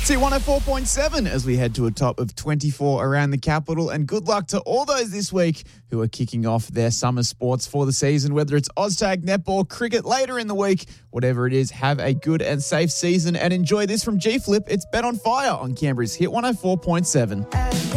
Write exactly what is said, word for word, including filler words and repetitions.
It's Hit one oh four point seven as we head to a top of twenty-four around the capital. And good luck to all those this week who are kicking off their summer sports for the season, whether it's Oztag, netball, cricket later in the week, whatever it is, have a good and safe season and enjoy this from G Flip. It's Bet on Fire on Canberra's Hit one oh four point seven.